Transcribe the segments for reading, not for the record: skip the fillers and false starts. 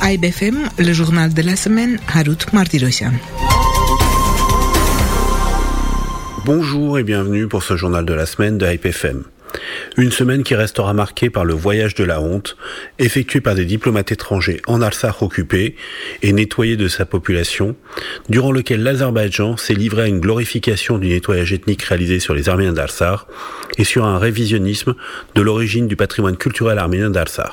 AIBFM, le journal de la semaine, Harout Martirosyan. Bonjour et bienvenue pour ce journal de la semaine de AIBFM. Une semaine qui restera marquée par le voyage de la honte, effectué par des diplomates étrangers en Artsakh occupé et nettoyé de sa population, durant lequel l'Azerbaïdjan s'est livré à une glorification du nettoyage ethnique réalisé sur les Arméniens d'Artsakh et sur un révisionnisme de l'origine du patrimoine culturel arménien d'Artsakh.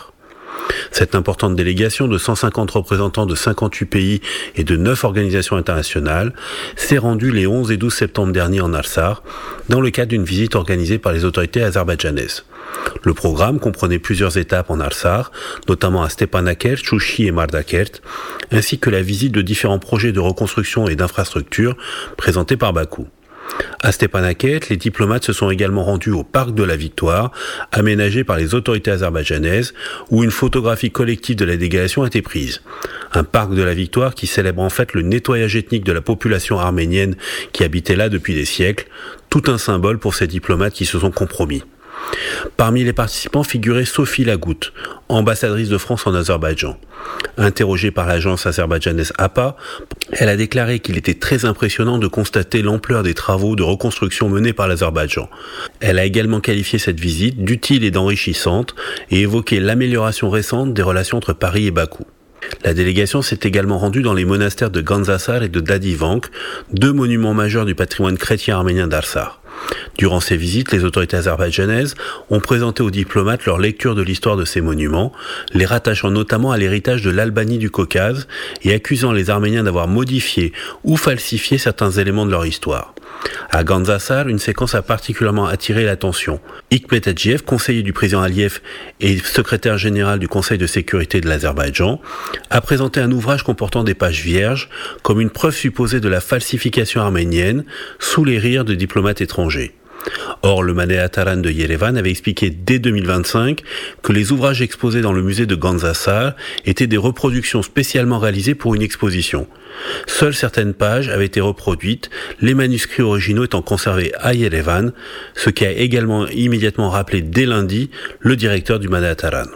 Cette importante délégation de 150 représentants de 58 pays et de 9 organisations internationales s'est rendue les 11 et 12 septembre dernier en Artsakh dans le cadre d'une visite organisée par les autorités azerbaïdjanaises. Le programme comprenait plusieurs étapes en Artsakh, notamment à Stepanakert, Chouchi et Mardakert, ainsi que la visite de différents projets de reconstruction et d'infrastructures présentés par Bakou. À Stepanakert, les diplomates se sont également rendus au Parc de la Victoire, aménagé par les autorités azerbaïdjanaises, où une photographie collective de la délégation a été prise. Un Parc de la Victoire qui célèbre en fait le nettoyage ethnique de la population arménienne qui habitait là depuis des siècles, tout un symbole pour ces diplomates qui se sont compromis. Parmi les participants figurait Sophie Lagoutte, ambassadrice de France en Azerbaïdjan. Interrogée par l'agence azerbaïdjanaise APA, elle a déclaré qu'il était très impressionnant de constater l'ampleur des travaux de reconstruction menés par l'Azerbaïdjan. Elle a également qualifié cette visite d'utile et d'enrichissante et évoqué l'amélioration récente des relations entre Paris et Bakou. La délégation s'est également rendue dans les monastères de Gandzasar et de Dadivank, deux monuments majeurs du patrimoine chrétien arménien d'Artsakh. Durant ces visites, les autorités azerbaïdjanaises ont présenté aux diplomates leur lecture de l'histoire de ces monuments, les rattachant notamment à l'héritage de l'Albanie du Caucase et accusant les Arméniens d'avoir modifié ou falsifié certains éléments de leur histoire. À Gandzasar, une séquence a particulièrement attiré l'attention. Hikmet Adjiev, conseiller du président Aliyev et secrétaire général du Conseil de sécurité de l'Azerbaïdjan, a présenté un ouvrage comportant des pages vierges comme une preuve supposée de la falsification arménienne sous les rires de diplomates étrangers. Or, le Manet Taran de Yerevan avait expliqué dès 2025 que les ouvrages exposés dans le musée de Gandzasar étaient des reproductions spécialement réalisées pour une exposition. Seules certaines pages avaient été reproduites, les manuscrits originaux étant conservés à Yerevan, ce qui a également immédiatement rappelé dès lundi le directeur du Manet Taran.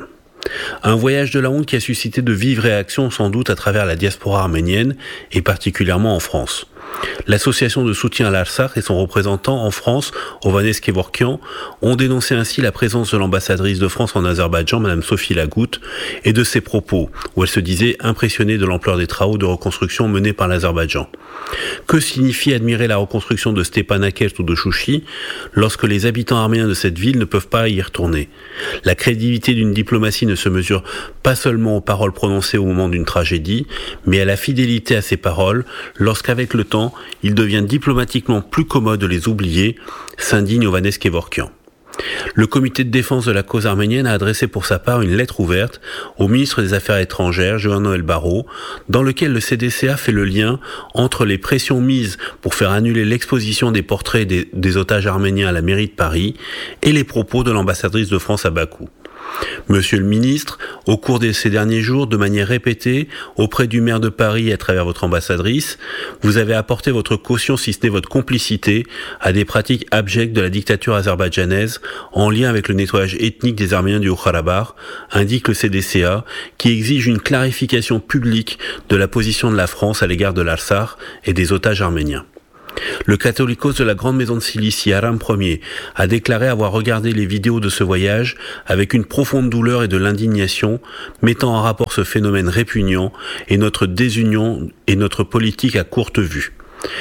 Un voyage de la honte qui a suscité de vives réactions sans doute à travers la diaspora arménienne et particulièrement en France. L'association de soutien à l'Artsakh et son représentant en France, Ovanes Kevorkian, ont dénoncé ainsi la présence de l'ambassadrice de France en Azerbaïdjan, Madame Sophie Lagoutte, et de ses propos, où elle se disait impressionnée de l'ampleur des travaux de reconstruction menés par l'Azerbaïdjan. Que signifie admirer la reconstruction de Stepanakert ou de Chouchi lorsque les habitants arméniens de cette ville ne peuvent pas y retourner? La crédibilité d'une diplomatie ne se mesure pas seulement aux paroles prononcées au moment d'une tragédie, mais à la fidélité à ces paroles lorsqu'avec le temps, il devient diplomatiquement plus commode de les oublier, s'indigne Ovanes Kevorkian. Le comité de défense de la cause arménienne a adressé pour sa part une lettre ouverte au ministre des Affaires étrangères, Jean-Noël Barrot, dans lequel le CDCA fait le lien entre les pressions mises pour faire annuler l'exposition des portraits des otages arméniens à la mairie de Paris et les propos de l'ambassadrice de France à Bakou. Monsieur le ministre, au cours de ces derniers jours, de manière répétée, auprès du maire de Paris et à travers votre ambassadrice, vous avez apporté votre caution, si ce n'est votre complicité, à des pratiques abjectes de la dictature azerbaïdjanaise en lien avec le nettoyage ethnique des Arméniens du Haut-Karabakh, indique le CDCA, qui exige une clarification publique de la position de la France à l'égard de l'Artsakh et des otages arméniens. Le catholicos de la grande maison de Cilicie, Aram Ier, a déclaré avoir regardé les vidéos de ce voyage avec une profonde douleur et de l'indignation, mettant en rapport ce phénomène répugnant et notre désunion et notre politique à courte vue.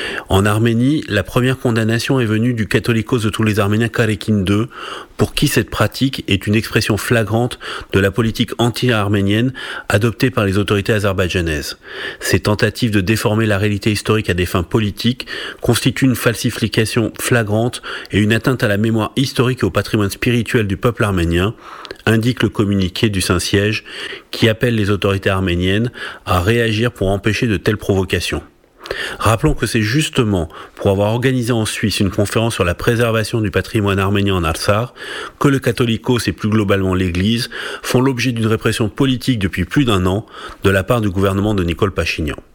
En Arménie, la première condamnation est venue du catholicos de tous les Arméniens Karekin II, pour qui cette pratique est une expression flagrante de la politique anti-arménienne adoptée par les autorités azerbaïdjanaises. Ces tentatives de déformer la réalité historique à des fins politiques constituent une falsification flagrante et une atteinte à la mémoire historique et au patrimoine spirituel du peuple arménien, indique le communiqué du Saint-Siège qui appelle les autorités arméniennes à réagir pour empêcher de telles provocations. Rappelons que c'est justement pour avoir organisé en Suisse une conférence sur la préservation du patrimoine arménien en Artsakh que le catholicos et plus globalement l'Église font l'objet d'une répression politique depuis plus d'1 an de la part du gouvernement de Nicole Pachinian.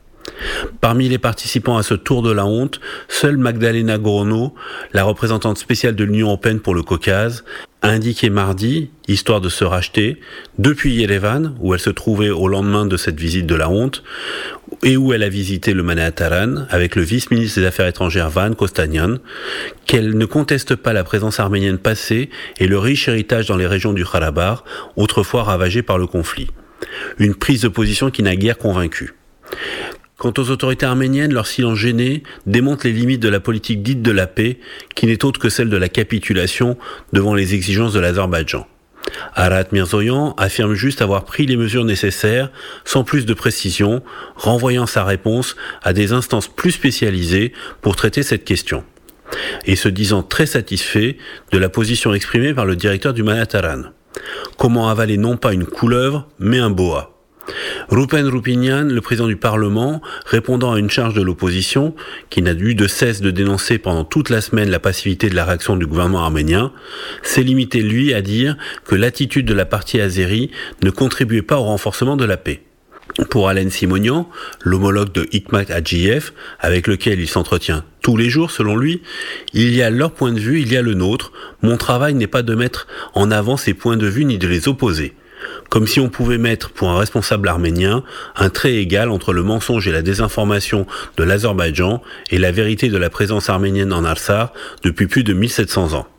Parmi les participants à ce tour de la honte, seule Magdalena Grono, la représentante spéciale de l'Union européenne pour le Caucase, a indiqué mardi, histoire de se racheter, depuis Yerevan, où elle se trouvait au lendemain de cette visite de la honte, et où elle a visité le Manataran avec le vice-ministre des Affaires étrangères Van Kostanian, qu'elle ne conteste pas la présence arménienne passée et le riche héritage dans les régions du Karabakh, autrefois ravagées par le conflit. Une prise de position qui n'a guère convaincu. Quant aux autorités arméniennes, leur silence gêné démontre les limites de la politique dite de la paix, qui n'est autre que celle de la capitulation devant les exigences de l'Azerbaïdjan. Arat Mirzoyan affirme juste avoir pris les mesures nécessaires, sans plus de précision, renvoyant sa réponse à des instances plus spécialisées pour traiter cette question. Et se disant très satisfait de la position exprimée par le directeur du Manataran. Comment avaler non pas une couleuvre, mais un boa? Rupen Rupinian, le président du Parlement, répondant à une charge de l'opposition, qui n'a eu de cesse de dénoncer pendant toute la semaine la passivité de la réaction du gouvernement arménien, s'est limité, lui, à dire que l'attitude de la partie azérie ne contribuait pas au renforcement de la paix. Pour Alen Simonian, l'homologue de Hikmat Hadjiyev, avec lequel il s'entretient tous les jours selon lui, il y a leur point de vue, il y a le nôtre, mon travail n'est pas de mettre en avant ces points de vue ni de les opposer. Comme si on pouvait mettre pour un responsable arménien un trait égal entre le mensonge et la désinformation de l'Azerbaïdjan et la vérité de la présence arménienne en Artsakh depuis plus de 1700 ans.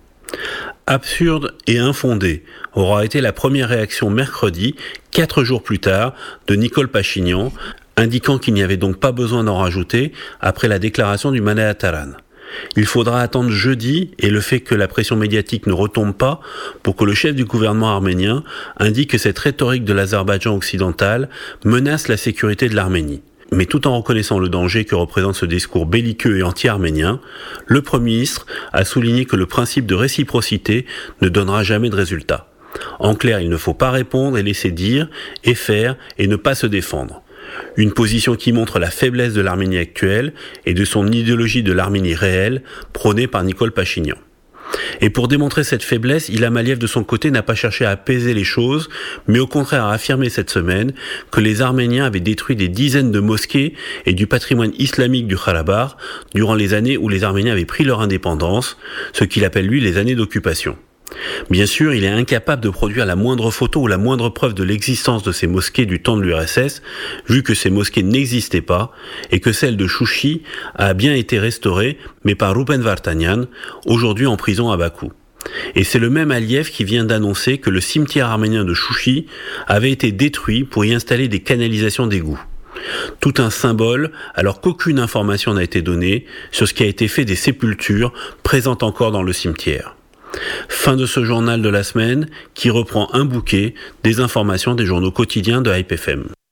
Absurde et infondé aura été la première réaction mercredi, 4 jours plus tard, de Nicole Pachinian, indiquant qu'il n'y avait donc pas besoin d'en rajouter après la déclaration du Manataran. Il faudra attendre jeudi et le fait que la pression médiatique ne retombe pas pour que le chef du gouvernement arménien indique que cette rhétorique de l'Azerbaïdjan occidental menace la sécurité de l'Arménie. Mais tout en reconnaissant le danger que représente ce discours belliqueux et anti-arménien, le Premier ministre a souligné que le principe de réciprocité ne donnera jamais de résultat. En clair, il ne faut pas répondre et laisser dire et faire et ne pas se défendre. Une position qui montre la faiblesse de l'Arménie actuelle et de son idéologie de l'Arménie réelle prônée par Nicole Pachinian. Et pour démontrer cette faiblesse, Ilham Aliyev de son côté n'a pas cherché à apaiser les choses, mais au contraire a affirmé cette semaine que les Arméniens avaient détruit des dizaines de mosquées et du patrimoine islamique du Karabakh durant les années où les Arméniens avaient pris leur indépendance, ce qu'il appelle lui les années d'occupation. Bien sûr, il est incapable de produire la moindre photo ou la moindre preuve de l'existence de ces mosquées du temps de l'URSS, vu que ces mosquées n'existaient pas, et que celle de Chouchi a bien été restaurée, mais par Rupen Vartanian, aujourd'hui en prison à Bakou. Et c'est le même Aliyev qui vient d'annoncer que le cimetière arménien de Chouchi avait été détruit pour y installer des canalisations d'égouts. Tout un symbole, alors qu'aucune information n'a été donnée sur ce qui a été fait des sépultures présentes encore dans le cimetière. Fin de ce journal de la semaine qui reprend un bouquet des informations des journaux quotidiens de Hype FM.